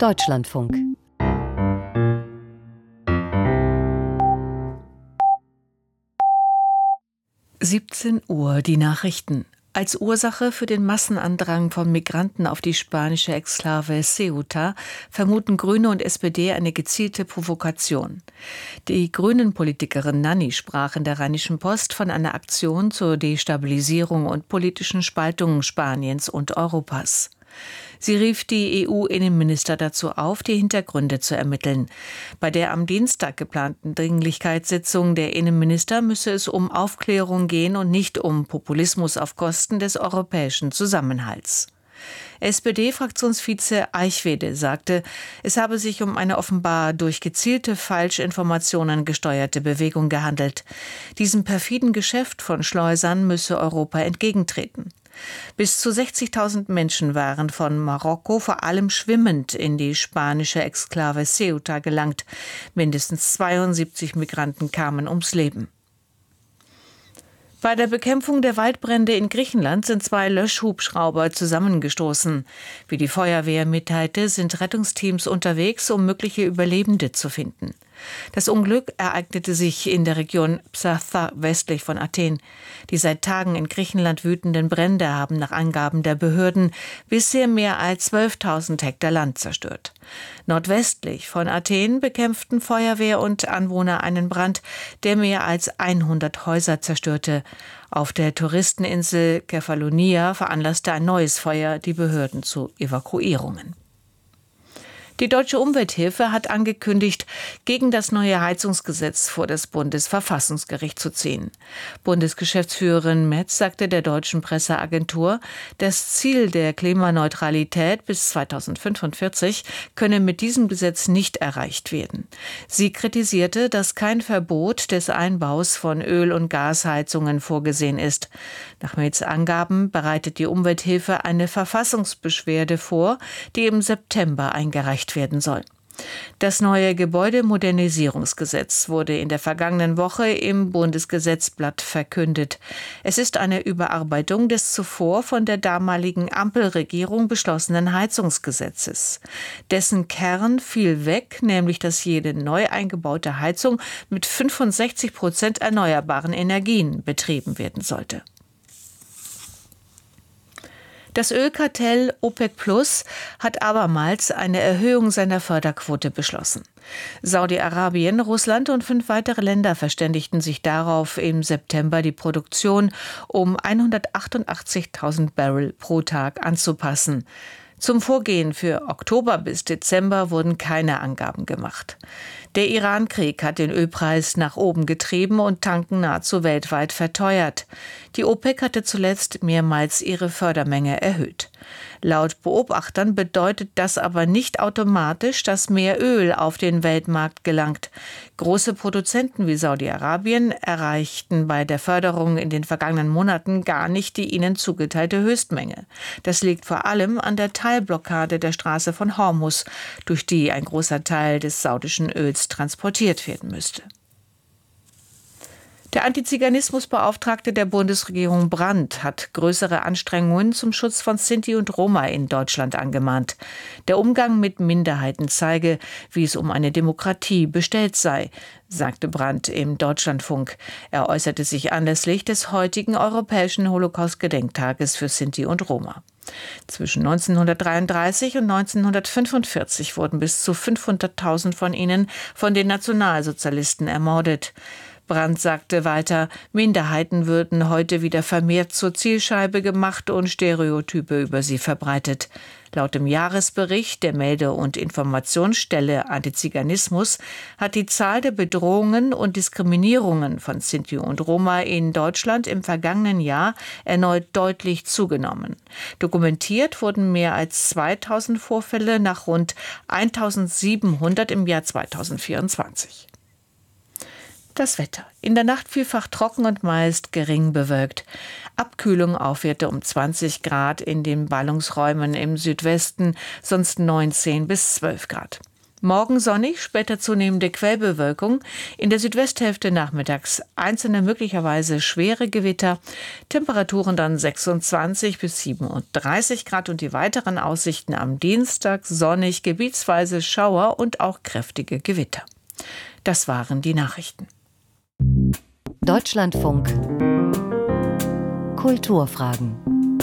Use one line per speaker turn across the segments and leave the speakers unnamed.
Deutschlandfunk. (17 Uhr) die Nachrichten. Als Ursache für den Massenandrang von Migranten auf die spanische Exklave Ceuta vermuten Grüne und SPD eine gezielte Provokation. Die Grünen-Politikerin Nanni sprach in der Rheinischen Post von einer Aktion zur Destabilisierung und politischen Spaltung Spaniens und Europas. Sie rief die EU-Innenminister dazu auf, die Hintergründe zu ermitteln. Bei der am Dienstag geplanten Dringlichkeitssitzung der Innenminister müsse es um Aufklärung gehen und nicht um Populismus auf Kosten des europäischen Zusammenhalts. SPD-Fraktionsvize Eichwede sagte, es habe sich um eine offenbar durch gezielte Falschinformationen gesteuerte Bewegung gehandelt. Diesem perfiden Geschäft von Schleusern müsse Europa entgegentreten. Bis zu 60.000 Menschen waren von Marokko vor allem schwimmend in die spanische Exklave Ceuta gelangt. Mindestens 72 Migranten kamen ums Leben. Bei der Bekämpfung der Waldbrände in Griechenland sind 2 Löschhubschrauber zusammengestoßen. Wie die Feuerwehr mitteilte, sind Rettungsteams unterwegs, um mögliche Überlebende zu finden. Das Unglück ereignete sich in der Region Psatha westlich von Athen. Die seit Tagen in Griechenland wütenden Brände haben nach Angaben der Behörden bisher mehr als 12.000 Hektar Land zerstört. Nordwestlich von Athen bekämpften Feuerwehr und Anwohner einen Brand, der mehr als 100 Häuser zerstörte. Auf der Touristeninsel Kefalonia veranlasste ein neues Feuer die Behörden zu Evakuierungen. Die Deutsche Umwelthilfe hat angekündigt, gegen das neue Heizungsgesetz vor das Bundesverfassungsgericht zu ziehen. Bundesgeschäftsführerin Metz sagte der deutschen Presseagentur, das Ziel der Klimaneutralität bis 2045 könne mit diesem Gesetz nicht erreicht werden. Sie kritisierte, dass kein Verbot des Einbaus von Öl- und Gasheizungen vorgesehen ist. Nach Metz' Angaben bereitet die Umwelthilfe eine Verfassungsbeschwerde vor, die im September eingereicht werden soll. Das neue Gebäudemodernisierungsgesetz wurde in der vergangenen Woche im Bundesgesetzblatt verkündet. Es ist eine Überarbeitung des zuvor von der damaligen Ampelregierung beschlossenen Heizungsgesetzes. Dessen Kern fiel weg, nämlich dass jede neu eingebaute Heizung mit 65% erneuerbaren Energien betrieben werden sollte. Das Ölkartell OPEC Plus hat abermals eine Erhöhung seiner Förderquote beschlossen. Saudi-Arabien, Russland und 5 weitere Länder verständigten sich darauf, im September die Produktion um 188.000 Barrel pro Tag anzupassen. Zum Vorgehen für Oktober bis Dezember wurden keine Angaben gemacht. Der Iran-Krieg hat den Ölpreis nach oben getrieben und Tanken nahezu weltweit verteuert. Die OPEC hatte zuletzt mehrmals ihre Fördermenge erhöht. Laut Beobachtern bedeutet das aber nicht automatisch, dass mehr Öl auf den Weltmarkt gelangt. Große Produzenten wie Saudi-Arabien erreichten bei der Förderung in den vergangenen Monaten gar nicht die ihnen zugeteilte Höchstmenge. Das liegt vor allem an der Teilblockade der Straße von Hormuz, durch die ein großer Teil des saudischen Öls transportiert werden müsste. Der Antiziganismusbeauftragte der Bundesregierung Brandt hat größere Anstrengungen zum Schutz von Sinti und Roma in Deutschland angemahnt. Der Umgang mit Minderheiten zeige, wie es um eine Demokratie bestellt sei, sagte Brandt im Deutschlandfunk. Er äußerte sich anlässlich des heutigen Europäischen Holocaust-Gedenktages für Sinti und Roma. Zwischen 1933 und 1945 wurden bis zu 500.000 von ihnen von den Nationalsozialisten ermordet. Brandt sagte weiter, Minderheiten würden heute wieder vermehrt zur Zielscheibe gemacht und Stereotype über sie verbreitet. Laut dem Jahresbericht der Melde- und Informationsstelle Antiziganismus hat die Zahl der Bedrohungen und Diskriminierungen von Sinti und Roma in Deutschland im vergangenen Jahr erneut deutlich zugenommen. Dokumentiert wurden mehr als 2.000 Vorfälle nach rund 1.700 im Jahr 2024. Das Wetter. In der Nacht vielfach trocken und meist gering bewölkt. Abkühlung Aufwärts um 20 Grad in den Ballungsräumen im Südwesten, sonst 19 bis 12 Grad. Morgen sonnig, später zunehmende Quellbewölkung. In der Südwesthälfte nachmittags einzelne möglicherweise schwere Gewitter. Temperaturen dann 26 bis 37 Grad und die weiteren Aussichten am Dienstag sonnig, gebietsweise Schauer und auch kräftige Gewitter. Das waren die Nachrichten.
Deutschlandfunk. Kulturfragen.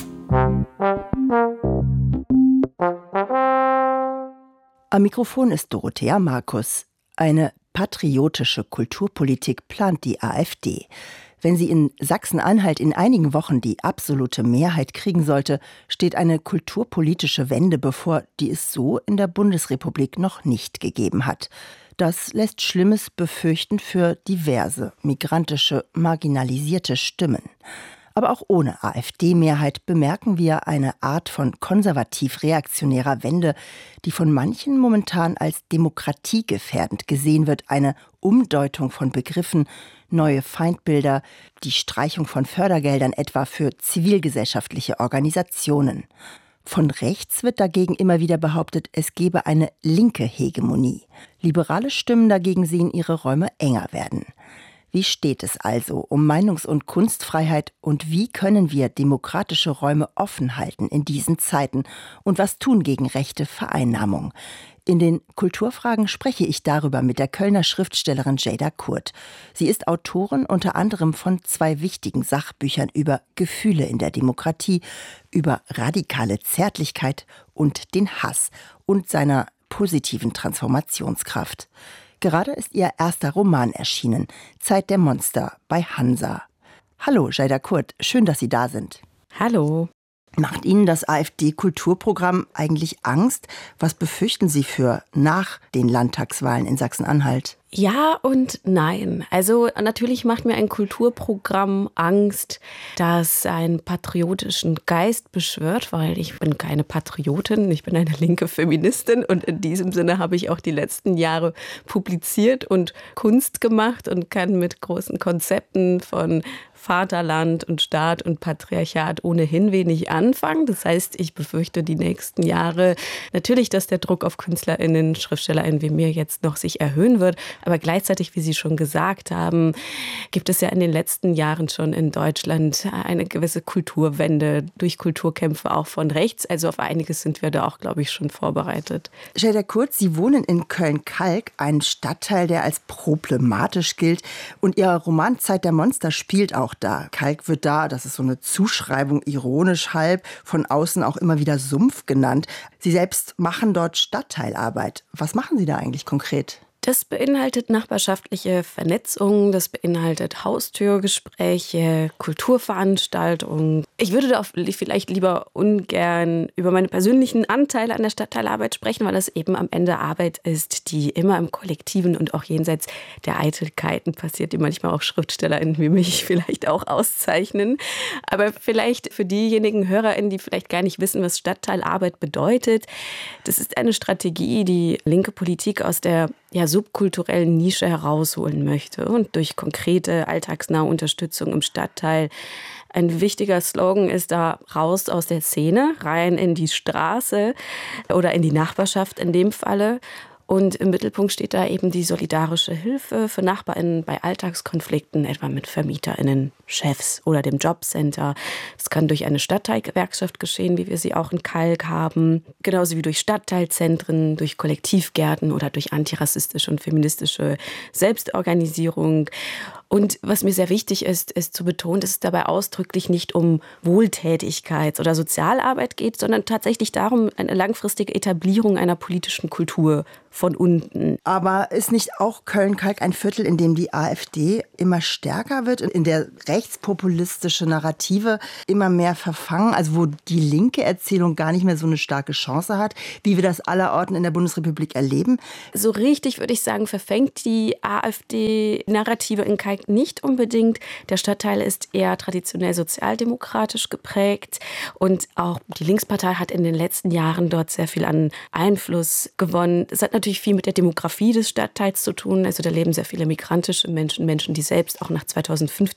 Am Mikrofon ist Dorothea Markus. Eine patriotische Kulturpolitik plant die AfD. Wenn sie in Sachsen-Anhalt in einigen Wochen die absolute Mehrheit kriegen sollte, steht eine kulturpolitische Wende bevor, die es so in der Bundesrepublik noch nicht gegeben hat. Das lässt Schlimmes befürchten für diverse, migrantische, marginalisierte Stimmen. Aber auch ohne AfD-Mehrheit bemerken wir eine Art von konservativ-reaktionärer Wende, die von manchen momentan als demokratiegefährdend gesehen wird. Eine Umdeutung von Begriffen, neue Feindbilder, die Streichung von Fördergeldern etwa für zivilgesellschaftliche Organisationen. Von rechts wird dagegen immer wieder behauptet, es gebe eine linke Hegemonie. Liberale Stimmen dagegen sehen ihre Räume enger werden. Wie steht es also um Meinungs- und Kunstfreiheit und wie können wir demokratische Räume offen halten in diesen Zeiten und was tun gegen rechte Vereinnahmung? In den Kulturfragen spreche ich darüber mit der Kölner Schriftstellerin Jada Kurt. Sie ist Autorin unter anderem von 2 wichtigen Sachbüchern über Gefühle in der Demokratie, über radikale Zärtlichkeit und den Hass und seiner positiven Transformationskraft. Gerade ist ihr erster Roman erschienen, Zeit der Monster bei Hansa. Hallo, Jada Kurt, schön, dass Sie da sind.
Hallo.
Macht Ihnen das AfD-Kulturprogramm eigentlich Angst? Was befürchten Sie für nach den Landtagswahlen in Sachsen-Anhalt?
Ja und nein. Also natürlich macht mir ein Kulturprogramm Angst, das einen patriotischen Geist beschwört, weil ich bin keine Patriotin, ich bin eine linke Feministin und in diesem Sinne habe ich auch die letzten Jahre publiziert und Kunst gemacht und kann mit großen Konzepten von Vaterland und Staat und Patriarchat ohnehin wenig anfangen. Das heißt, ich befürchte die nächsten Jahre natürlich, dass der Druck auf KünstlerInnen, SchriftstellerInnen wie mir jetzt noch sich erhöhen wird. Aber gleichzeitig, wie Sie schon gesagt haben, gibt es ja in den letzten Jahren schon in Deutschland eine gewisse Kulturwende durch Kulturkämpfe auch von rechts. Also auf einiges sind wir da auch, glaube ich, schon vorbereitet.
Jada Kurt, Sie wohnen in Köln-Kalk, ein Stadtteil, der als problematisch gilt. Und Ihr Roman Zeit der Monster spielt auch da. Kalk wird da, das ist so eine Zuschreibung, ironisch halb, von außen auch immer wieder Sumpf genannt. Sie selbst machen dort Stadtteilarbeit. Was machen Sie da eigentlich konkret?
Das beinhaltet nachbarschaftliche Vernetzung, das beinhaltet Haustürgespräche, Kulturveranstaltungen. Ich würde da vielleicht lieber ungern über meine persönlichen Anteile an der Stadtteilarbeit sprechen, weil es eben am Ende Arbeit ist, die immer im Kollektiven und auch jenseits der Eitelkeiten passiert, die manchmal auch SchriftstellerInnen wie mich vielleicht auch auszeichnen. Aber vielleicht für diejenigen HörerInnen, die vielleicht gar nicht wissen, was Stadtteilarbeit bedeutet, das ist eine Strategie, die linke Politik aus der subkulturellen Nische herausholen möchte und durch konkrete, alltagsnahe Unterstützung im Stadtteil. Ein wichtiger Slogan ist da: raus aus der Szene, rein in die Straße oder in die Nachbarschaft in dem Falle. Und im Mittelpunkt steht da eben die solidarische Hilfe für NachbarInnen bei Alltagskonflikten, etwa mit VermieterInnen, Chefs oder dem Jobcenter. Es kann durch eine Stadtteilgewerkschaft geschehen, wie wir sie auch in Kalk haben. Genauso wie durch Stadtteilzentren, durch Kollektivgärten oder durch antirassistische und feministische Selbstorganisierung. Und was mir sehr wichtig ist zu betonen, dass es dabei ausdrücklich nicht um Wohltätigkeits- oder Sozialarbeit geht, sondern tatsächlich darum, eine langfristige Etablierung einer politischen Kultur von unten.
Aber ist nicht auch Köln-Kalk ein Viertel, in dem die AfD immer stärker wird, in der rechtspopulistische Narrative immer mehr verfangen, also wo die linke Erzählung gar nicht mehr so eine starke Chance hat, wie wir das allerorten in der Bundesrepublik erleben?
So richtig, würde ich sagen, verfängt die AfD-Narrative in Kalk nicht unbedingt. Der Stadtteil ist eher traditionell sozialdemokratisch geprägt und auch die Linkspartei hat in den letzten Jahren dort sehr viel an Einfluss gewonnen. Es hat natürlich viel mit der Demografie des Stadtteils zu tun. Also da leben sehr viele migrantische Menschen, die selbst auch nach 2015 nach Deutschland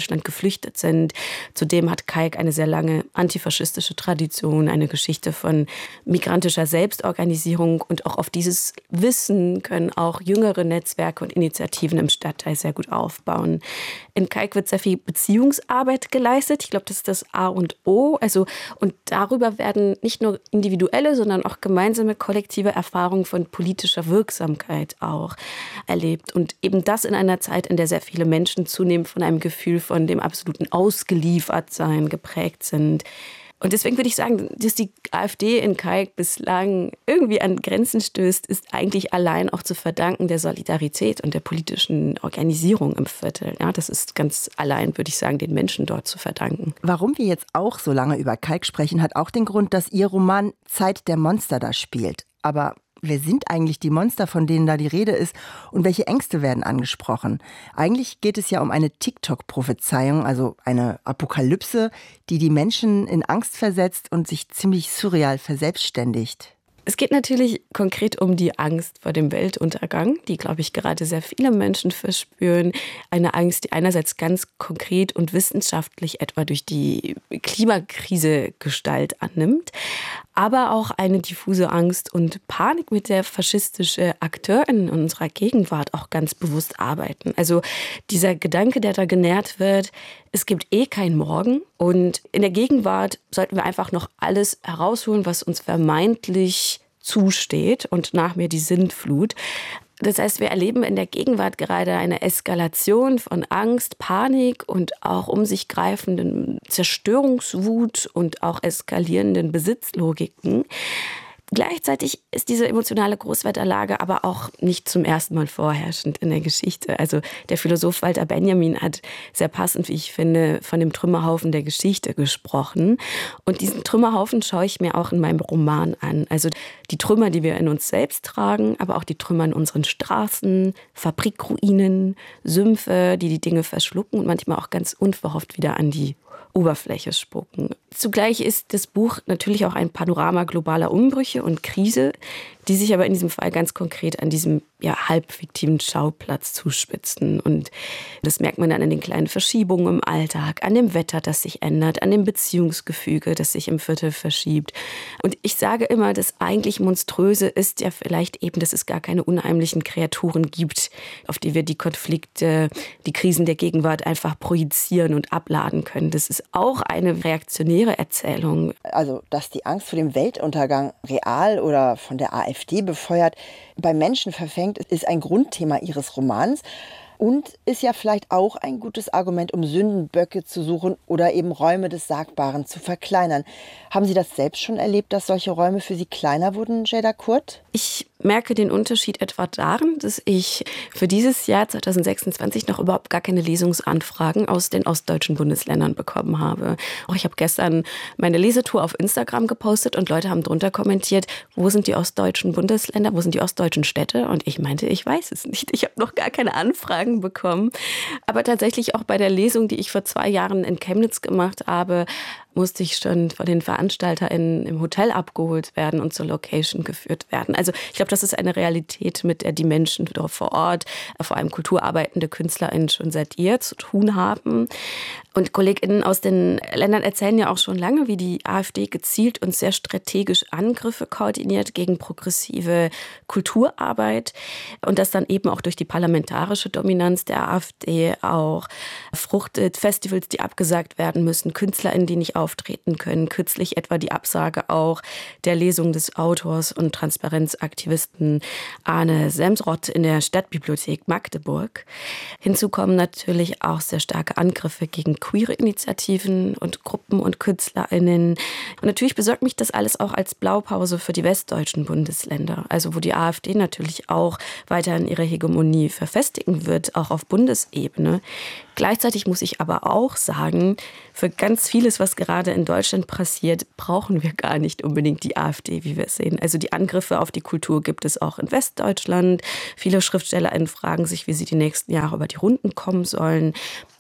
Deutschland geflüchtet sind. Zudem hat Kalk eine sehr lange antifaschistische Tradition, eine Geschichte von migrantischer Selbstorganisierung und auch auf dieses Wissen können auch jüngere Netzwerke und Initiativen im Stadtteil sehr gut aufbauen. In Kalk wird sehr viel Beziehungsarbeit geleistet. Ich glaube, das ist das A und O. Und darüber werden nicht nur individuelle, sondern auch gemeinsame kollektive Erfahrungen von politischer Wirksamkeit auch erlebt. Und eben das in einer Zeit, in der sehr viele Menschen zunehmend von einem Gefühl von dem absoluten Ausgeliefertsein geprägt sind. Und deswegen würde ich sagen, dass die AfD in Kalk bislang irgendwie an Grenzen stößt, ist eigentlich allein auch zu verdanken der Solidarität und der politischen Organisierung im Viertel. Ja, das ist ganz allein, würde ich sagen, den Menschen dort zu verdanken.
Warum wir jetzt auch so lange über Kalk sprechen, hat auch den Grund, dass Ihr Roman Zeit der Monster da spielt. Aber wer sind eigentlich die Monster, von denen da die Rede ist und welche Ängste werden angesprochen? Eigentlich geht es ja um eine TikTok-Prophezeiung, also eine Apokalypse, die die Menschen in Angst versetzt und sich ziemlich surreal verselbstständigt.
Es geht natürlich konkret um die Angst vor dem Weltuntergang, die, glaube ich, gerade sehr viele Menschen verspüren. Eine Angst, die einerseits ganz konkret und wissenschaftlich etwa durch die Klimakrise Gestalt annimmt, aber auch eine diffuse Angst und Panik, mit der faschistische Akteure in unserer Gegenwart auch ganz bewusst arbeiten. Also dieser Gedanke, der da genährt wird, es gibt kein Morgen und in der Gegenwart sollten wir einfach noch alles herausholen, was uns vermeintlich zusteht und nach mir die Sintflut. Das heißt, wir erleben in der Gegenwart gerade eine Eskalation von Angst, Panik und auch um sich greifenden Zerstörungswut und auch eskalierenden Besitzlogiken. Gleichzeitig ist diese emotionale Großwetterlage aber auch nicht zum ersten Mal vorherrschend in der Geschichte. Also der Philosoph Walter Benjamin hat sehr passend, wie ich finde, von dem Trümmerhaufen der Geschichte gesprochen. Und diesen Trümmerhaufen schaue ich mir auch in meinem Roman an. Also die Trümmer, die wir in uns selbst tragen, aber auch die Trümmer in unseren Straßen, Fabrikruinen, Sümpfe, die die Dinge verschlucken und manchmal auch ganz unverhofft wieder an die Oberfläche spucken. Zugleich ist das Buch natürlich auch ein Panorama globaler Umbrüche und Krise, die sich aber in diesem Fall ganz konkret an diesem halbfiktiven Schauplatz zuspitzen. Und das merkt man dann an den kleinen Verschiebungen im Alltag, an dem Wetter, das sich ändert, an dem Beziehungsgefüge, das sich im Viertel verschiebt. Und ich sage immer, das eigentlich Monströse ist ja vielleicht eben, dass es gar keine unheimlichen Kreaturen gibt, auf die wir die Konflikte, die Krisen der Gegenwart einfach projizieren und abladen können. Das ist auch eine reaktionäre Erzählung.
Also, dass die Angst vor dem Weltuntergang real oder von der AfD befeuert bei Menschen verfängt, ist ein Grundthema Ihres Romans und ist ja vielleicht auch ein gutes Argument, um Sündenböcke zu suchen oder eben Räume des Sagbaren zu verkleinern. Haben Sie das selbst schon erlebt, dass solche Räume für Sie kleiner wurden, Jada Kurt?
Ich merke den Unterschied etwa darin, dass ich für dieses Jahr 2026 noch überhaupt gar keine Lesungsanfragen aus den ostdeutschen Bundesländern bekommen habe. Auch ich habe gestern meine Lesetour auf Instagram gepostet und Leute haben drunter kommentiert, wo sind die ostdeutschen Bundesländer, wo sind die ostdeutschen Städte? Und ich meinte, ich weiß es nicht. Ich habe noch gar keine Anfragen bekommen. Aber tatsächlich auch bei der Lesung, die ich vor 2 Jahren in Chemnitz gemacht habe, musste ich schon von den VeranstalterInnen im Hotel abgeholt werden und zur Location geführt werden. Also ich glaube, das ist eine Realität, mit der die Menschen dort vor Ort, vor allem kulturarbeitende KünstlerInnen, schon seit ihr zu tun haben. Und KollegInnen aus den Ländern erzählen ja auch schon lange, wie die AfD gezielt und sehr strategisch Angriffe koordiniert gegen progressive Kulturarbeit und das dann eben auch durch die parlamentarische Dominanz der AfD auch fruchtet. Festivals, die abgesagt werden müssen, KünstlerInnen, die nicht auftreten können. Kürzlich etwa die Absage auch der Lesung des Autors und Transparenzaktivisten Arne Semsrott in der Stadtbibliothek Magdeburg. Hinzu kommen natürlich auch sehr starke Angriffe gegen queere Initiativen und Gruppen und KünstlerInnen. Und natürlich besorgt mich das alles auch als Blaupause für die westdeutschen Bundesländer, also wo die AfD natürlich auch weiterhin ihre Hegemonie verfestigen wird, auch auf Bundesebene. Gleichzeitig muss ich aber auch sagen, für ganz vieles, was gerade in Deutschland passiert, brauchen wir gar nicht unbedingt die AfD, wie wir es sehen. Also die Angriffe auf die Kultur gibt es auch in Westdeutschland. Viele SchriftstellerInnen fragen sich, wie sie die nächsten Jahre über die Runden kommen sollen.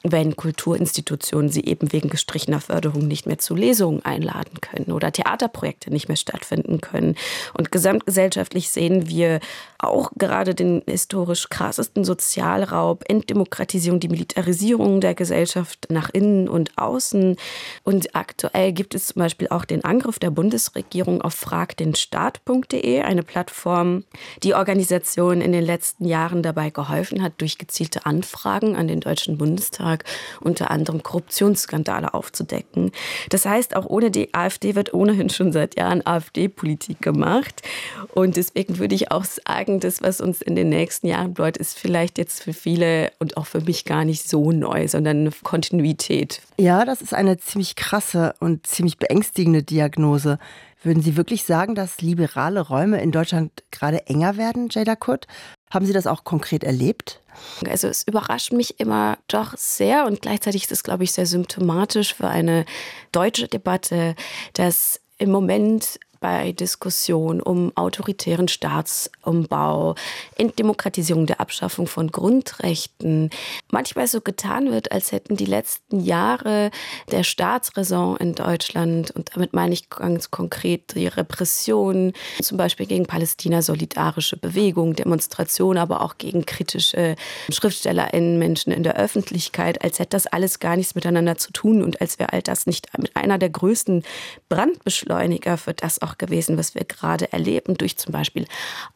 wenn Kulturinstitutionen sie eben wegen gestrichener Förderung nicht mehr zu Lesungen einladen können oder Theaterprojekte nicht mehr stattfinden können. Und gesamtgesellschaftlich sehen wir auch gerade den historisch krassesten Sozialraub, Entdemokratisierung, die Militarisierung der Gesellschaft nach innen und außen. Und aktuell gibt es zum Beispiel auch den Angriff der Bundesregierung auf fragdenstaat.de, eine Plattform, die Organisationen in den letzten Jahren dabei geholfen hat, durch gezielte Anfragen an den Deutschen Bundestag unter anderem Korruptionsskandale aufzudecken. Das heißt, auch ohne die AfD wird ohnehin schon seit Jahren AfD-Politik gemacht. Und deswegen würde ich auch sagen, das, was uns in den nächsten Jahren bedeutet, ist vielleicht jetzt für viele und auch für mich gar nicht so neu, sondern eine Kontinuität.
Ja, das ist eine ziemlich krasse und ziemlich beängstigende Diagnose. Würden Sie wirklich sagen, dass liberale Räume in Deutschland gerade enger werden, Ceyda Kurt? Haben Sie das auch konkret erlebt?
Also es überrascht mich immer doch sehr und gleichzeitig ist es, glaube ich, sehr symptomatisch für eine deutsche Debatte, dass im Moment bei Diskussionen um autoritären Staatsumbau, Entdemokratisierung, der Abschaffung von Grundrechten, manchmal so getan wird, als hätten die letzten Jahre der Staatsräson in Deutschland, und damit meine ich ganz konkret die Repression, zum Beispiel gegen Palästina, solidarische Bewegung, Demonstrationen, aber auch gegen kritische SchriftstellerInnen, Menschen in der Öffentlichkeit, als hätte das alles gar nichts miteinander zu tun und als wäre all das nicht mit einer der größten Brandbeschleuniger für das auch gewesen, was wir gerade erleben, durch zum Beispiel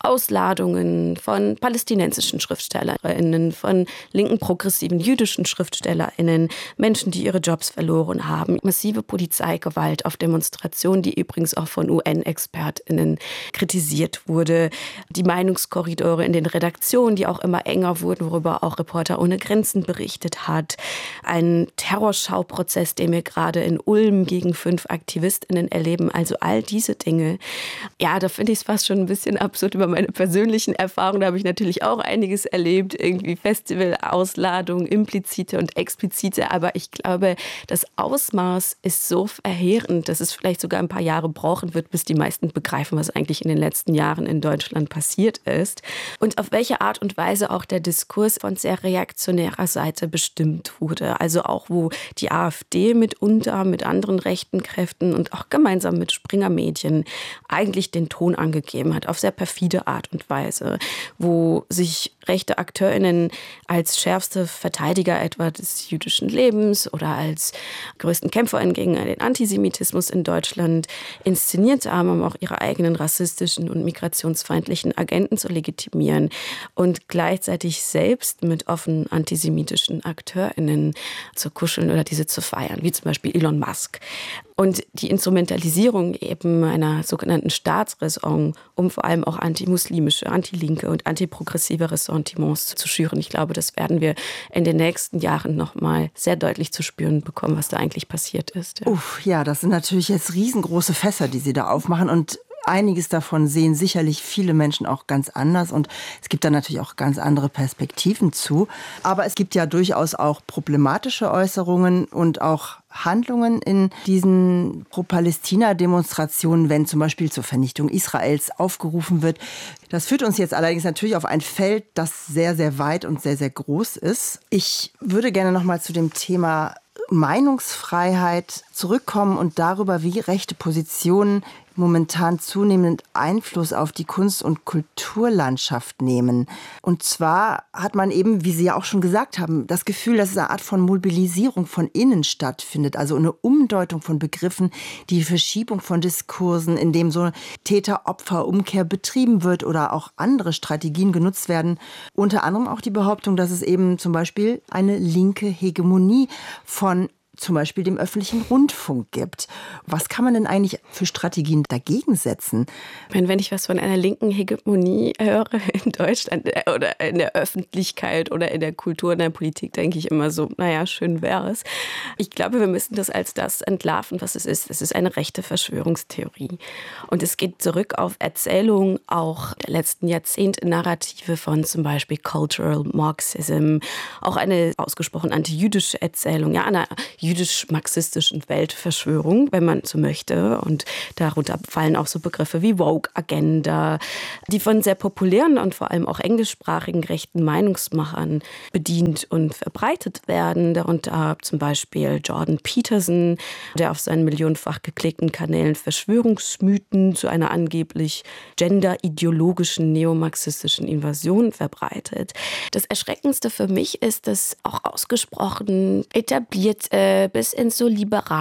Ausladungen von palästinensischen SchriftstellerInnen, von linken, progressiven jüdischen SchriftstellerInnen, Menschen, die ihre Jobs verloren haben, massive Polizeigewalt auf Demonstrationen, die übrigens auch von UN-ExpertInnen kritisiert wurde, die Meinungskorridore in den Redaktionen, die auch immer enger wurden, worüber auch Reporter ohne Grenzen berichtet hat, ein Terrorschauprozess, den wir gerade in Ulm gegen 5 AktivistInnen erleben, also all diese Dinge. Ja, da finde ich es fast schon ein bisschen absurd über meine persönlichen Erfahrungen. Da habe ich natürlich auch einiges erlebt, irgendwie Festivalausladungen, implizite und explizite. Aber ich glaube, das Ausmaß ist so verheerend, dass es vielleicht sogar ein paar Jahre brauchen wird, bis die meisten begreifen, was eigentlich in den letzten Jahren in Deutschland passiert ist. Und auf welche Art und Weise auch der Diskurs von sehr reaktionärer Seite bestimmt wurde. Also auch, wo die AfD mitunter mit anderen rechten Kräften und auch gemeinsam mit Springer Medien eigentlich den Ton angegeben hat, auf sehr perfide Art und Weise, wo sich rechte AkteurInnen als schärfste Verteidiger etwa des jüdischen Lebens oder als größten KämpferInnen gegen den Antisemitismus in Deutschland inszeniert haben, um auch ihre eigenen rassistischen und migrationsfeindlichen Agenten zu legitimieren und gleichzeitig selbst mit offen antisemitischen AkteurInnen zu kuscheln oder diese zu feiern, wie zum Beispiel Elon Musk. Und die Instrumentalisierung eben einer sogenannten Staatsräson, um vor allem auch antimuslimische, antilinke und antiprogressive Ressentiments zu schüren. Ich glaube, das werden wir in den nächsten Jahren noch mal sehr deutlich zu spüren bekommen, was da eigentlich passiert ist. Ja.
Ja, das sind natürlich jetzt riesengroße Fässer, die Sie da aufmachen, und einiges davon sehen sicherlich viele Menschen auch ganz anders, und es gibt da natürlich auch ganz andere Perspektiven zu. Aber es gibt ja durchaus auch problematische Äußerungen und auch Handlungen in diesen Pro-Palästina-Demonstrationen, wenn zum Beispiel zur Vernichtung Israels aufgerufen wird. Das führt uns jetzt allerdings natürlich auf ein Feld, das sehr, sehr weit und sehr, sehr groß ist. Ich würde gerne noch mal zu dem Thema Meinungsfreiheit zurückkommen und darüber, wie rechte Positionen momentan zunehmend Einfluss auf die Kunst- und Kulturlandschaft nehmen. Und zwar hat man eben, wie Sie ja auch schon gesagt haben, das Gefühl, dass es eine Art von Mobilisierung von innen stattfindet, also eine Umdeutung von Begriffen, die Verschiebung von Diskursen, in dem so Täter-Opfer-Umkehr betrieben wird oder auch andere Strategien genutzt werden. Unter anderem auch die Behauptung, dass es eben zum Beispiel eine linke Hegemonie von zum Beispiel dem öffentlichen Rundfunk gibt. Was kann man denn eigentlich für Strategien dagegen setzen?
Wenn ich was von einer linken Hegemonie höre in Deutschland oder in der Öffentlichkeit oder in der Kultur, in der Politik, denke ich immer so, naja, schön wäre es. Ich glaube, wir müssen das als das entlarven, was es ist. Es ist eine rechte Verschwörungstheorie. Und es geht zurück auf Erzählungen auch der letzten Jahrzehnte, Narrative von zum Beispiel Cultural Marxism, auch eine ausgesprochen antijüdische Erzählung, ja, einer jüdisch-marxistischen Weltverschwörung, wenn man so möchte. Und darunter fallen auch so Begriffe wie Woke-Agenda, die von sehr populären und vor allem auch englischsprachigen rechten Meinungsmachern bedient und verbreitet werden. Darunter zum Beispiel Jordan Peterson, der auf seinen millionenfach geklickten Kanälen Verschwörungsmythen zu einer angeblich genderideologischen neomarxistischen Invasion verbreitet. Das Erschreckendste für mich ist, dass auch ausgesprochen etablierte bis ins so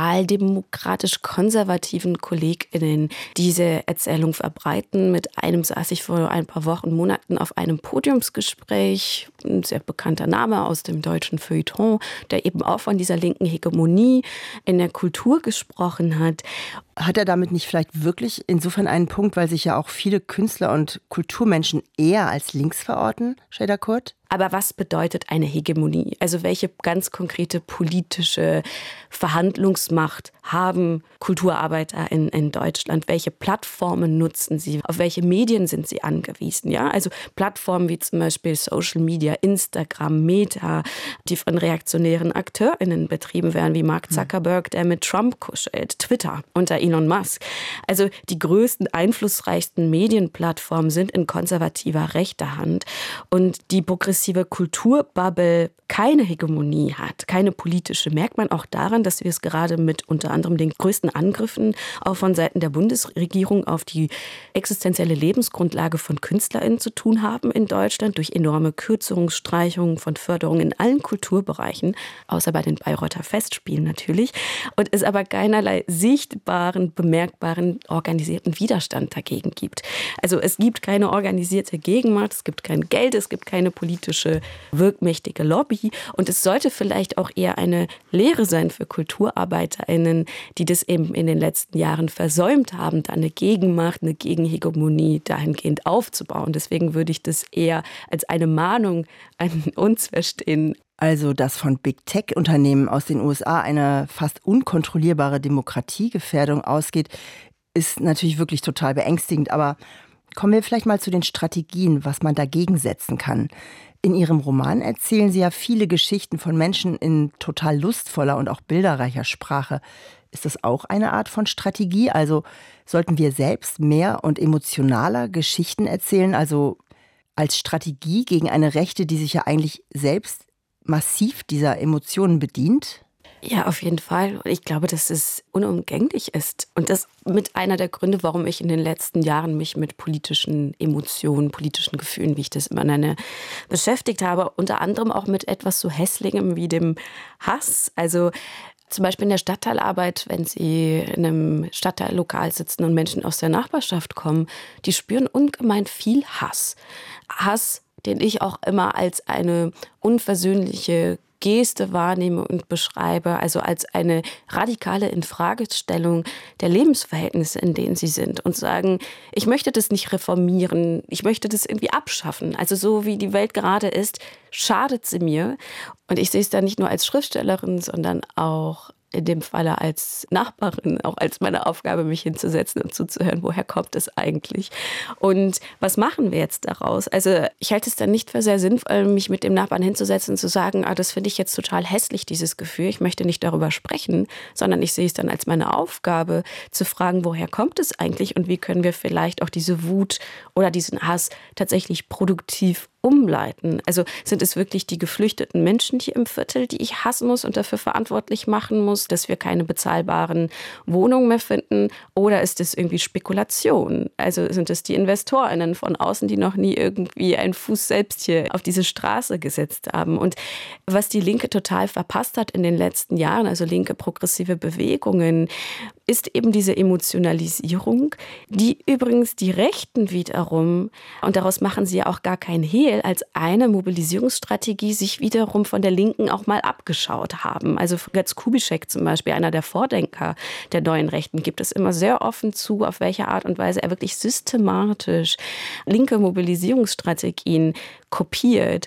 liberal-demokratisch-konservativen KollegInnen diese Erzählung verbreiten. Mit einem saß ich vor ein paar Wochen, Monaten auf einem Podiumsgespräch, ein sehr bekannter Name aus dem deutschen Feuilleton, der eben auch von dieser linken Hegemonie in der Kultur gesprochen hat.
Hat er damit nicht vielleicht wirklich insofern einen Punkt, weil sich ja auch viele Künstler und Kulturmenschen eher als links verorten, Şeyda Kurt?
Aber was bedeutet eine Hegemonie? Also welche ganz konkrete politische Verhandlungsmacht haben Kulturarbeiter in Deutschland? Welche Plattformen nutzen sie? Auf welche Medien sind sie angewiesen? Ja, also Plattformen wie zum Beispiel Social Media, Instagram, Meta, die von reaktionären AkteurInnen betrieben werden, wie Mark Zuckerberg, der mit Trump kuschelt, Twitter unter Elon Musk. Also die größten, einflussreichsten Medienplattformen sind in konservativer rechter Hand. Und die progressive Kulturbubble keine Hegemonie hat, keine politische, merkt man auch daran, dass wir es gerade mit unter anderem den größten Angriffen auch von Seiten der Bundesregierung auf die existenzielle Lebensgrundlage von KünstlerInnen zu tun haben in Deutschland durch enorme Kürzungen, Streichungen von Förderungen in allen Kulturbereichen, außer bei den Bayreuther Festspielen natürlich, und es aber keinerlei sichtbaren, bemerkbaren, organisierten Widerstand dagegen gibt. Also es gibt keine organisierte Gegenmacht, es gibt kein Geld, es gibt keine politische, wirkmächtige Lobby. Und es sollte vielleicht auch eher eine Lehre sein für KulturarbeiterInnen, die das eben in den letzten Jahren versäumt haben, da eine Gegenmacht, eine Gegenhegemonie dahingehend aufzubauen. Deswegen würde ich das eher als eine Mahnung an uns verstehen.
Also, dass von Big Tech-Unternehmen aus den USA eine fast unkontrollierbare Demokratiegefährdung ausgeht, ist natürlich wirklich total beängstigend. Aber kommen wir vielleicht mal zu den Strategien, was man dagegen setzen kann. In Ihrem Roman erzählen Sie ja viele Geschichten von Menschen in total lustvoller und auch bilderreicher Sprache. Ist das auch eine Art von Strategie? Also sollten wir selbst mehr und emotionaler Geschichten erzählen? Also als Strategie gegen eine Rechte, die sich ja eigentlich selbst massiv dieser Emotionen bedient?
Ja, auf jeden Fall. Ich glaube, dass es unumgänglich ist. Und das mit einer der Gründe, warum ich in den letzten Jahren mich mit politischen Emotionen, politischen Gefühlen, wie ich das immer nenne, beschäftigt habe. Unter anderem auch mit etwas so Hässlichem wie dem Hass. Also zum Beispiel in der Stadtteilarbeit, wenn Sie in einem Stadtteillokal sitzen und Menschen aus der Nachbarschaft kommen, die spüren ungemein viel Hass. Hass, den ich auch immer als eine unversöhnliche Geste wahrnehme und beschreibe, also als eine radikale Infragestellung der Lebensverhältnisse, in denen sie sind, und sagen, ich möchte das nicht reformieren, ich möchte das irgendwie abschaffen. Also so wie die Welt gerade ist, schadet sie mir. Und ich sehe es da nicht nur als Schriftstellerin, sondern auch in dem Falle als Nachbarin, auch als meine Aufgabe, mich hinzusetzen und zuzuhören, woher kommt es eigentlich? Und was machen wir jetzt daraus? Also ich halte es dann nicht für sehr sinnvoll, mich mit dem Nachbarn hinzusetzen und zu sagen, das finde ich jetzt total hässlich, dieses Gefühl, ich möchte nicht darüber sprechen, sondern ich sehe es dann als meine Aufgabe, zu fragen, woher kommt es eigentlich und wie können wir vielleicht auch diese Wut oder diesen Hass tatsächlich produktiv umleiten. Also sind es wirklich die geflüchteten Menschen hier im Viertel, die ich hassen muss und dafür verantwortlich machen muss, dass wir keine bezahlbaren Wohnungen mehr finden? Oder ist es irgendwie Spekulation? Also sind es die InvestorInnen von außen, die noch nie irgendwie einen Fuß selbst hier auf diese Straße gesetzt haben? Und was die Linke total verpasst hat in den letzten Jahren, also linke progressive Bewegungen, ist eben diese Emotionalisierung, die übrigens die Rechten wiederum, und daraus machen sie ja auch gar kein Hehl, als eine Mobilisierungsstrategie sich wiederum von der Linken auch mal abgeschaut haben. Also Götz Kubitschek zum Beispiel, einer der Vordenker der neuen Rechten, gibt es immer sehr offen zu, auf welche Art und Weise er wirklich systematisch linke Mobilisierungsstrategien kopiert.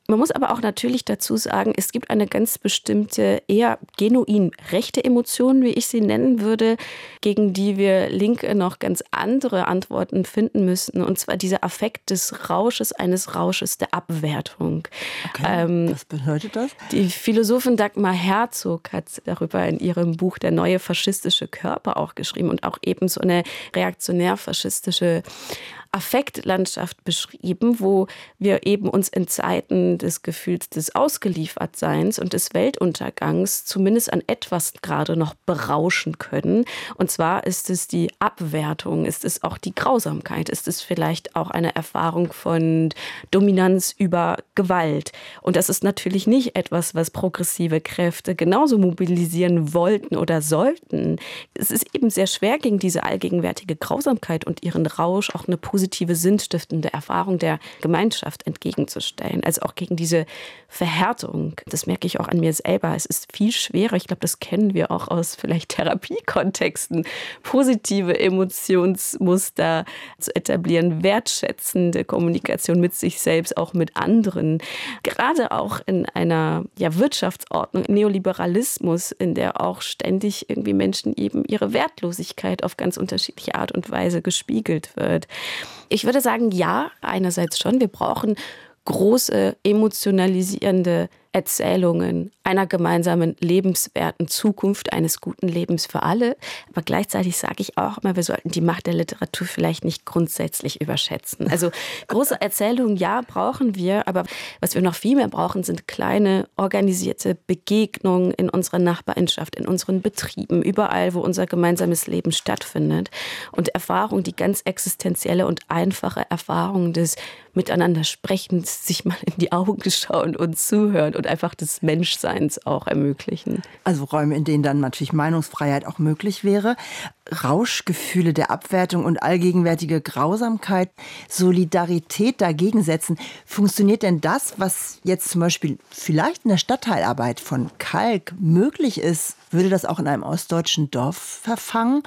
Man muss aber auch natürlich dazu sagen, es gibt eine ganz bestimmte, eher genuin rechte Emotion, wie ich sie nennen würde, gegen die wir Linke noch ganz andere Antworten finden müssen. Und zwar dieser Affekt des Rausches, eines Rausches der Abwertung.
Okay, was bedeutet das?
Die Philosophin Dagmar Herzog hat darüber in ihrem Buch Der neue faschistische Körper auch geschrieben und auch eben so eine reaktionär-faschistische Affektlandschaft beschrieben, wo wir eben uns in Zeiten des Gefühls des Ausgeliefertseins und des Weltuntergangs zumindest an etwas gerade noch berauschen können. Und zwar ist es die Abwertung, ist es auch die Grausamkeit, ist es vielleicht auch eine Erfahrung von Dominanz über Gewalt. Und das ist natürlich nicht etwas, was progressive Kräfte genauso mobilisieren wollten oder sollten. Es ist eben sehr schwer, gegen diese allgegenwärtige Grausamkeit und ihren Rausch auch eine positive sinnstiftende Erfahrung der Gemeinschaft entgegenzustellen. Also auch gegen diese Verhärtung. Das merke ich auch an mir selber. Es ist viel schwerer. Ich glaube, das kennen wir auch aus vielleicht Therapiekontexten. Positive Emotionsmuster zu etablieren, wertschätzende Kommunikation mit sich selbst, auch mit anderen. Gerade auch in einer Wirtschaftsordnung, Neoliberalismus, in der auch ständig irgendwie Menschen eben ihre Wertlosigkeit auf ganz unterschiedliche Art und Weise gespiegelt wird. Ich würde sagen, ja, einerseits schon. Wir brauchen große, emotionalisierende Erzählungen einer gemeinsamen lebenswerten Zukunft, eines guten Lebens für alle. Aber gleichzeitig sage ich auch immer, wir sollten die Macht der Literatur vielleicht nicht grundsätzlich überschätzen. Also große Erzählungen, ja, brauchen wir. Aber was wir noch viel mehr brauchen, sind kleine, organisierte Begegnungen in unserer Nachbarschaft, in unseren Betrieben, überall, wo unser gemeinsames Leben stattfindet. Und Erfahrungen, die ganz existenzielle und einfache Erfahrungen des Miteinandersprechens, sich mal in die Augen schauen und zuhören und einfach des Menschseins auch ermöglichen.
Also Räume, in denen dann natürlich Meinungsfreiheit auch möglich wäre. Rauschgefühle der Abwertung und allgegenwärtige Grausamkeit, Solidarität dagegen setzen. Funktioniert denn das, was jetzt zum Beispiel vielleicht in der Stadtteilarbeit von Kalk möglich ist, würde das auch in einem ostdeutschen Dorf verfangen,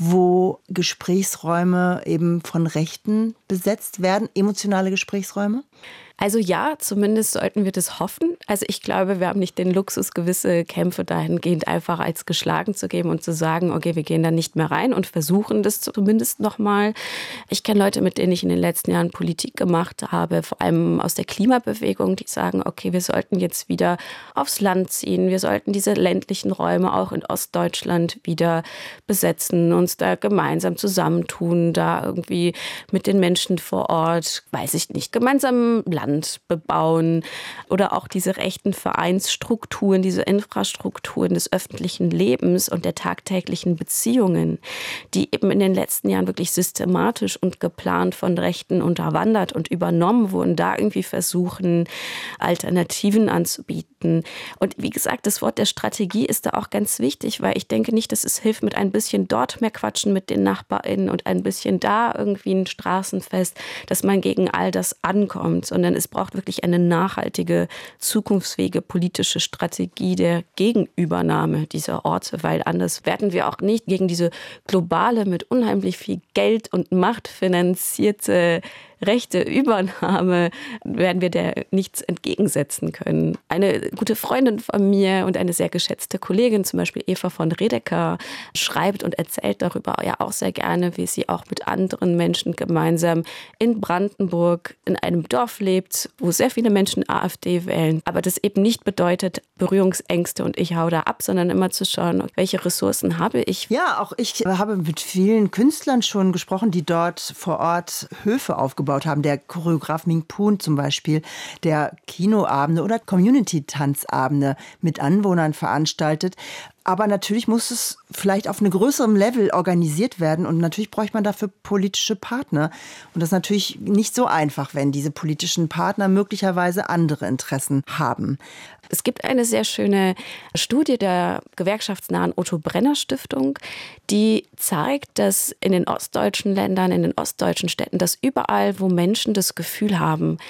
wo Gesprächsräume eben von Rechten besetzt werden, emotionale Gesprächsräume?
Also ja, zumindest sollten wir das hoffen. Also ich glaube, wir haben nicht den Luxus, gewisse Kämpfe dahingehend einfach als geschlagen zu geben und zu sagen, okay, wir gehen da nicht mehr rein und versuchen das zumindest nochmal. Ich kenne Leute, mit denen ich in den letzten Jahren Politik gemacht habe, vor allem aus der Klimabewegung, die sagen, okay, wir sollten jetzt wieder aufs Land ziehen, wir sollten diese ländlichen Räume auch in Ostdeutschland wieder besetzen, uns da gemeinsam zusammentun, da irgendwie mit den Menschen vor Ort, weiß ich nicht, gemeinsam Land bebauen oder auch diese rechten Vereinsstrukturen, diese Infrastrukturen des öffentlichen Lebens und der tagtäglichen Beziehungen, die eben in den letzten Jahren wirklich systematisch und geplant von Rechten unterwandert und übernommen wurden, da irgendwie versuchen, Alternativen anzubieten. Und wie gesagt, das Wort der Strategie ist da auch ganz wichtig, weil ich denke nicht, dass es hilft, mit ein bisschen dort mehr quatschen mit den NachbarInnen und ein bisschen da irgendwie ein Straßenfest, dass man gegen all das ankommt, sondern es braucht wirklich eine nachhaltige, zukunftsfähige politische Strategie der Gegenübernahme dieser Orte, weil anders werden wir auch nicht gegen diese globale, mit unheimlich viel Geld und Macht finanzierte rechte Übernahme, werden wir der nichts entgegensetzen können. Eine gute Freundin von mir und eine sehr geschätzte Kollegin, zum Beispiel Eva von Redeker, schreibt und erzählt darüber ja auch sehr gerne, wie sie auch mit anderen Menschen gemeinsam in Brandenburg in einem Dorf lebt, wo sehr viele Menschen AfD wählen. Aber das eben nicht bedeutet Berührungsängste und ich hau da ab, sondern immer zu schauen, welche Ressourcen habe ich.
Ja, auch ich habe mit vielen Künstlern schon gesprochen, die dort vor Ort Höfe aufgebaut haben. Der Choreograf Ming Poon zum Beispiel, der Kinoabende oder Community-Tanzabende mit Anwohnern veranstaltet. Aber natürlich muss es vielleicht auf einem größeren Level organisiert werden und natürlich bräuchte man dafür politische Partner. Und das ist natürlich nicht so einfach, wenn diese politischen Partner möglicherweise andere Interessen haben.
Es gibt eine sehr schöne Studie der gewerkschaftsnahen Otto-Brenner-Stiftung, die zeigt, dass in den ostdeutschen Ländern, in den ostdeutschen Städten, dass überall, wo Menschen das Gefühl haben,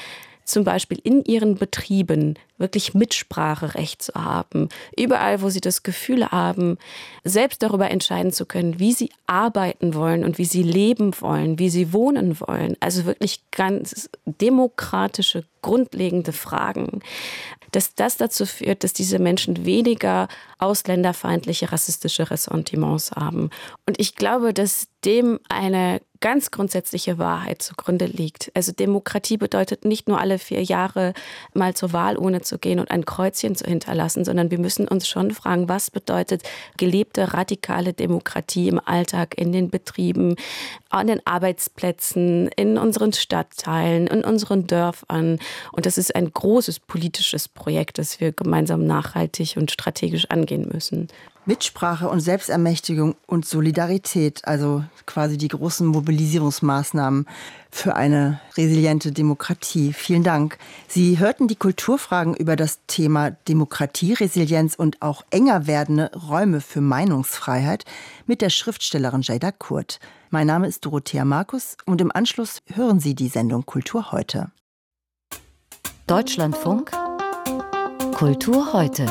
zum Beispiel in ihren Betrieben wirklich Mitspracherecht zu haben, überall, wo sie das Gefühl haben, selbst darüber entscheiden zu können, wie sie arbeiten wollen und wie sie leben wollen, wie sie wohnen wollen. Also wirklich ganz demokratische, grundlegende Fragen. Dass das dazu führt, dass diese Menschen weniger ausländerfeindliche, rassistische Ressentiments haben. Und ich glaube, dass dem eine ganz grundsätzliche Wahrheit zugrunde liegt. Also Demokratie bedeutet nicht nur alle 4 Jahre mal zur Wahlurne zu gehen und ein Kreuzchen zu hinterlassen, sondern wir müssen uns schon fragen, was bedeutet gelebte radikale Demokratie im Alltag, in den Betrieben, an den Arbeitsplätzen, in unseren Stadtteilen, in unseren Dörfern. Und das ist ein großes politisches Projekt, das wir gemeinsam nachhaltig und strategisch angehen müssen.
Mitsprache und Selbstermächtigung und Solidarität, also quasi die großen Mobilisierungsmaßnahmen für eine resiliente Demokratie. Vielen Dank. Sie hörten die Kulturfragen über das Thema Demokratie, Resilienz und auch enger werdende Räume für Meinungsfreiheit mit der Schriftstellerin Jayda Kurt. Mein Name ist Dorothea Markus und im Anschluss hören Sie die Sendung Kultur heute.
Deutschlandfunk Kultur heute.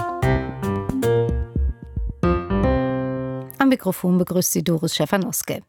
Am Mikrofon begrüßt Sie Doris Schäfer-Noske.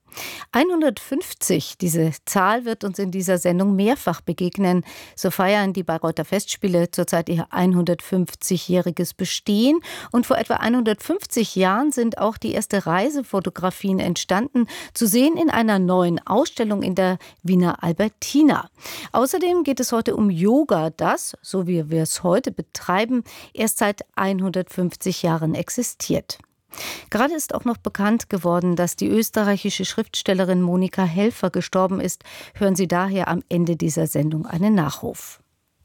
150, diese Zahl wird uns in dieser Sendung mehrfach begegnen. So feiern die Bayreuther Festspiele zurzeit ihr 150-jähriges Bestehen. Und vor etwa 150 Jahren sind auch die ersten Reisefotografien entstanden, zu sehen in einer neuen Ausstellung in der Wiener Albertina. Außerdem geht es heute um Yoga, das, so wie wir es heute betreiben, erst seit 150 Jahren existiert. Gerade ist auch noch bekannt geworden, dass die österreichische Schriftstellerin Monika Helfer gestorben ist. Hören Sie daher am Ende dieser Sendung einen Nachruf.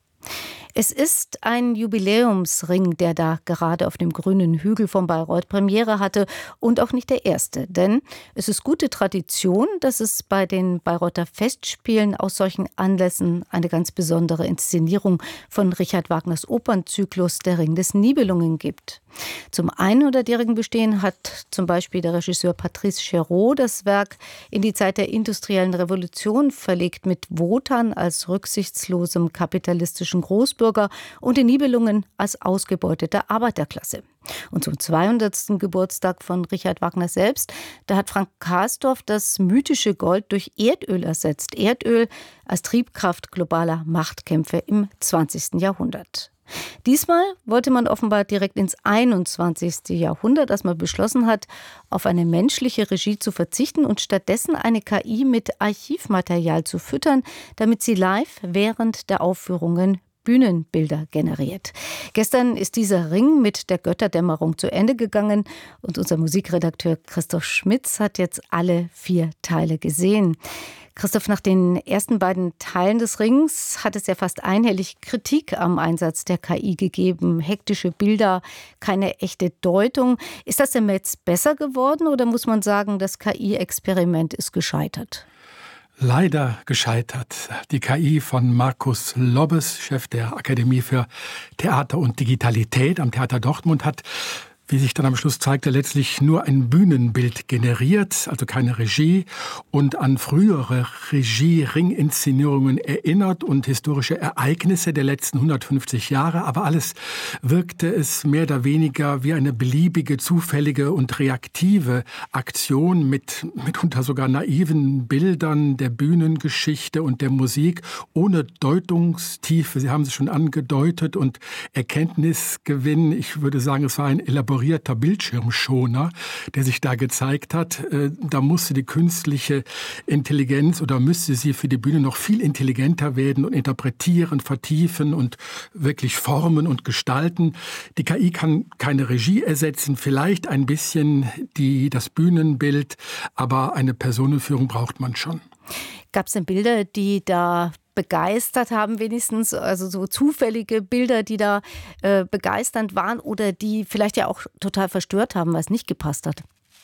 Es ist ein Jubiläumsring, der da gerade auf dem grünen Hügel von Bayreuth Premiere hatte und auch nicht der erste. Denn es ist gute Tradition, dass es bei den Bayreuther Festspielen aus solchen Anlässen eine ganz besondere Inszenierung von Richard Wagners Opernzyklus Der Ring des Nibelungen gibt. Zum 100-jährigen Bestehen hat zum Beispiel der Regisseur Patrice Chéreau das Werk in die Zeit der industriellen Revolution verlegt mit Wotan als rücksichtslosem kapitalistischen Großbürger und den Nibelungen als ausgebeuteter Arbeiterklasse. Und zum 200. Geburtstag von Richard Wagner selbst, da hat Frank Karsdorf das mythische Gold durch Erdöl ersetzt. Erdöl als Triebkraft globaler Machtkämpfe im 20. Jahrhundert. Diesmal wollte man offenbar direkt ins 21. Jahrhundert, als man beschlossen hat, auf eine menschliche Regie zu verzichten und stattdessen eine KI mit Archivmaterial zu füttern, damit sie live während der Aufführungen Bühnenbilder generiert. Gestern ist dieser Ring mit der Götterdämmerung zu Ende gegangen und unser Musikredakteur Christoph Schmitz hat jetzt alle 4 Teile gesehen. Christoph, nach den ersten beiden Teilen des Rings hat es ja fast einhellig Kritik am Einsatz der KI gegeben. Hektische Bilder, keine echte Deutung. Ist das denn jetzt besser geworden oder muss man sagen, das KI-Experiment ist gescheitert?
Leider gescheitert. Die KI von Markus Lobbes, Chef der Akademie für Theater und Digitalität am Theater Dortmund, hat, wie sich dann am Schluss zeigte, letztlich nur ein Bühnenbild generiert, also keine Regie, und an frühere Regie-Ringinszenierungen erinnert und historische Ereignisse der letzten 150 Jahre. Aber alles wirkte es mehr oder weniger wie eine beliebige, zufällige und reaktive Aktion mit mitunter sogar naiven Bildern der Bühnengeschichte und der Musik, ohne Deutungstiefe. Sie haben es schon angedeutet und Erkenntnisgewinn. Ich würde sagen, es war ein elaborierter Bildschirmschoner, der sich da gezeigt hat. Da musste die künstliche Intelligenz oder müsste sie für die Bühne noch viel intelligenter werden und interpretieren, vertiefen und wirklich formen und gestalten. Die KI kann keine Regie ersetzen, vielleicht ein bisschen das Bühnenbild, aber eine Personenführung braucht man schon.
Gab es denn Bilder, die da begeistert haben wenigstens, also so zufällige Bilder, die da begeisternd waren oder die vielleicht ja auch total verstört haben, weil es nicht gepasst hat?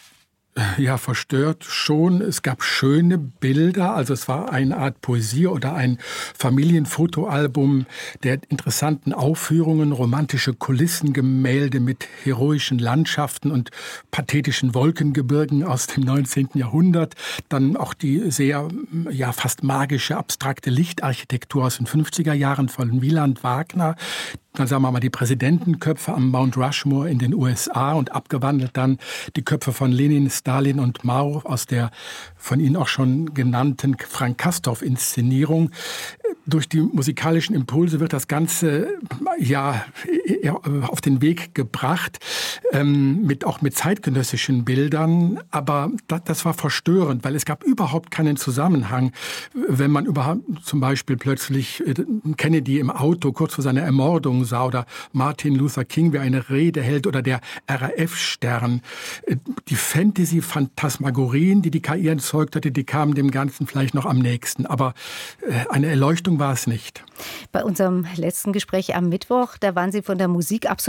Ja, verstört schon. Es gab schöne Bilder, also es war eine Art Poesie oder ein Familienfotoalbum der interessanten Aufführungen, romantische Kulissengemälde mit heroischen Landschaften und pathetischen Wolkengebirgen aus dem 19. Jahrhundert. Dann auch die sehr, ja, fast magische, abstrakte Lichtarchitektur aus den 50er Jahren von Wieland Wagner. Dann sagen wir mal die Präsidentenköpfe am Mount Rushmore in den USA und abgewandelt dann die Köpfe von Lenin, Stalin und Mao aus der von Ihnen auch schon genannten Frank-Castorf-Inszenierung. Durch die musikalischen Impulse wird das Ganze ja auf den Weg gebracht, auch mit zeitgenössischen Bildern. Aber das war verstörend, weil es gab überhaupt keinen Zusammenhang, wenn man überhaupt zum Beispiel plötzlich Kennedy im Auto kurz vor seiner Ermordung sah oder Martin Luther King wie eine Rede hält oder der RAF-Stern. Die Fantasy-Phantasmagorien, die KI erzeugt hatte, die kamen dem Ganzen vielleicht noch am nächsten. Aber eine Erleuchtung war es nicht.
Bei unserem letzten Gespräch am Mittwoch, da waren Sie von der Musik absolut